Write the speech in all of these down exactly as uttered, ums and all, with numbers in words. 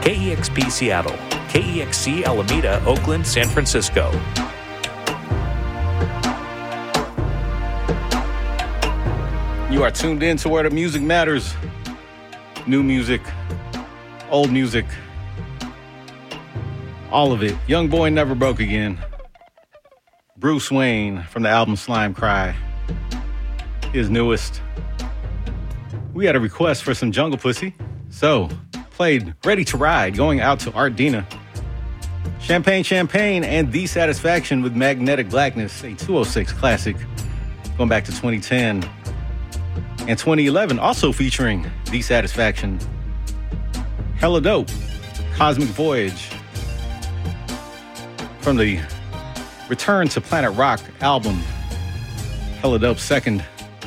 K E X P Seattle, K E X C Alameda, Oakland, San Francisco. You are tuned in to where the music matters. New music, old music, all of it. Young Boy Never Broke Again. Bruce Wayne from the album Slime Cry, his newest. We had a request for some Jungle Pussy, so played Ready to Ride, going out to Art Dina. Champagne Champagne and The Satisfaction with Magnetic Blackness, a two oh six classic, going back to twenty ten. And twenty eleven, also featuring The Satisfaction. Hella Dope, Cosmic Voyage, from the Return to Planet Rock album, Hella Dope second.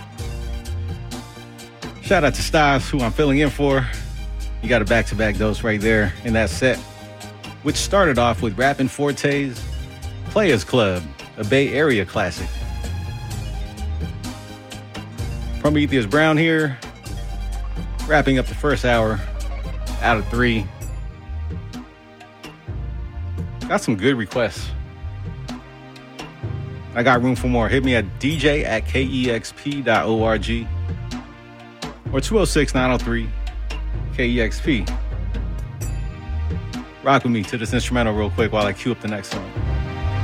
Shout out to Styles, who I'm filling in for. You got a back-to-back dose right there in that set, which started off with Rappin' Forte's Players Club, a Bay Area classic. Prometheus Brown here, wrapping up the first hour out of three. Got some good requests. I got room for more. Hit me at D J at K E X P dot org or two oh six, nine oh three, K E X P. Rock with me to this instrumental real quick while I cue up the next song.